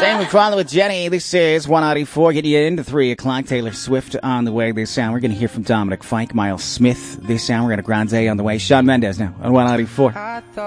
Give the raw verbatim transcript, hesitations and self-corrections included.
Staying with Father with Jenny. This is one ninety-four. Getting you into three o'clock. Taylor Swift on the way this hour. We're going to hear from Dominic Fike, Miles Smith this hour. We're going to Grande on the way. Sean Mendez now on one ninety-four.